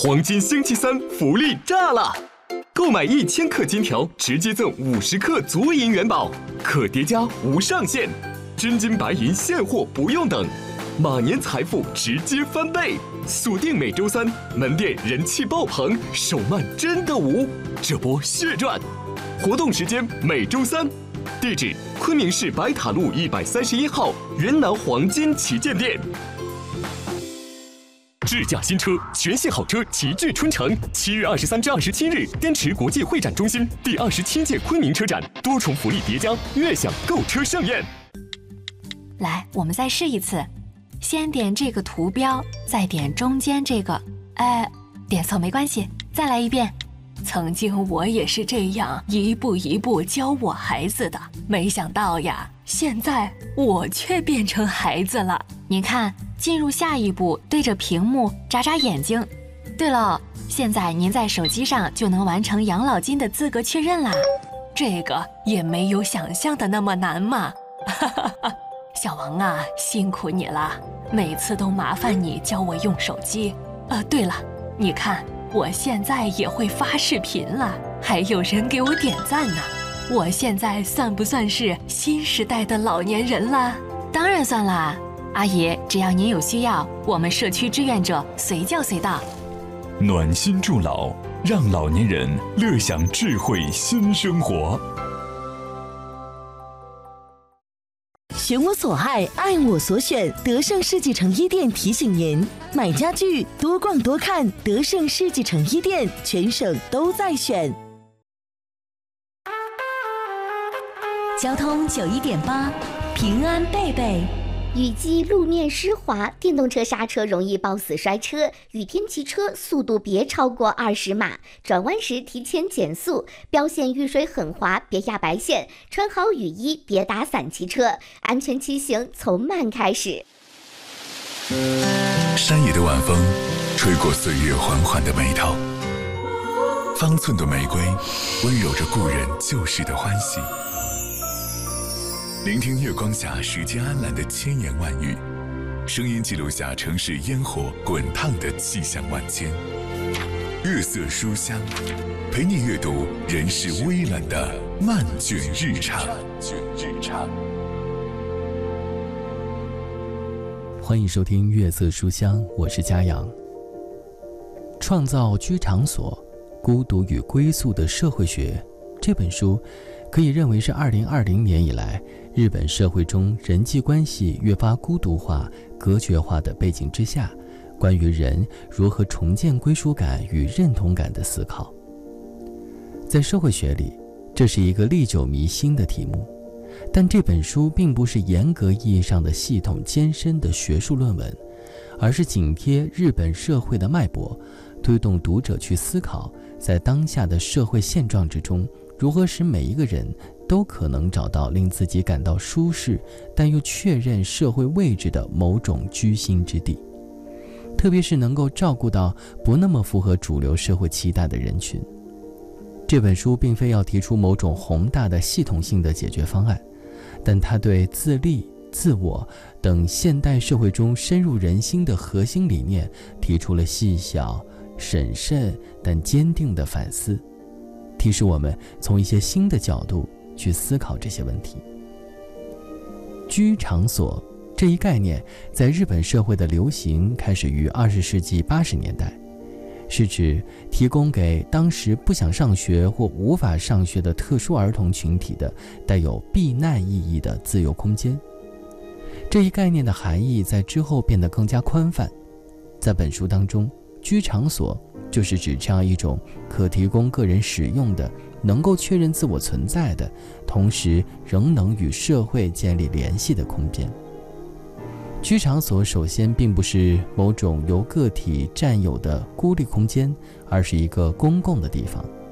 黄金星期三福利炸了！购买1000克金条，直接赠50克足银元宝，可叠加无上限，真金白银现货不用等，马年财富直接翻倍！锁定每周三，门店人气爆棚，手慢真的无，这波血赚！活动时间每周三，地址昆明市白塔路131号云南黄金旗舰店。智驾新车，全系好车齐聚春城。7月23至27日，滇池国际会展中心第27届昆明车展，多重福利叠加，悦享购车盛宴。 来，我们再试一次，先点这个图标，再点中间这个，点错没关系，再来一遍。曾经我也是这样一步一步教我孩子的，没想到呀，现在我却变成孩子了。您看，进入下一步，对着屏幕眨眨眼睛。对了，现在您在手机上就能完成养老金的资格确认啦。这个也没有想象的那么难嘛。小王啊，辛苦你了，每次都麻烦你教我用手机。对了，你看我现在也会发视频了，还有人给我点赞呢。我现在算不算是新时代的老年人了？当然算啦。阿姨，只要您有需要，我们社区志愿者随叫随到。 暖心助老，让老年人乐享智慧新生活。 选我所爱，爱我所选。德胜世纪城一店提醒您：买家具多逛多看，德胜世纪城一店全省都在选。 交通91.8，平安贝贝。 雨季路面湿滑，电动车刹车容易抱死摔车。雨天骑车速度别超过20码，转弯时提前减速。标线遇水很滑，别压白线。穿好雨衣，别打伞骑车。安全骑行从慢开始。 山野的晚风，吹过岁月缓缓的眉头。方寸的玫瑰，温柔着故人旧时的欢喜。聆听月光下时间安澜的千言万语，声音记录下城市烟火滚烫的气象万千。月色书香，陪你阅读人世微澜的漫卷日常。 欢迎收听月色书香，我是嘉阳。创造居场所，孤独与归宿的社会学这本书可以认为是2020年以来日本社会中人际关系越发孤独化、隔绝化的背景之下，关于人如何重建归属感与认同感的思考。在社会学里，这是一个历久弥新的题目，但这本书并不是严格意义上的系统艰深的学术论文，而是紧贴日本社会的脉搏，推动读者去思考，在当下的社会现状之中，如何使每一个人都可能找到令自己感到舒适，但又确认社会位置的某种居心之地，特别是能够照顾到不那么符合主流社会期待的人群。这本书并非要提出某种宏大的系统性的解决方案，但它对自立、自我等现代社会中深入人心的核心理念提出了细小、审慎但坚定的反思，提示我们从一些新的角度去思考这些问题。居场所这一概念在日本社会的流行开始于20世纪80年代，是指提供给当时不想上学或无法上学的特殊儿童群体的带有避难意义的自由空间。这一概念的含义在之后变得更加宽泛，在本书当中，居场所就是指这样一种可提供个人使用的、能够确认自我存在的，同时仍能与社会建立联系的空间。居场所首先并不是某种由个体占有的孤立空间，而是一个公共的地方，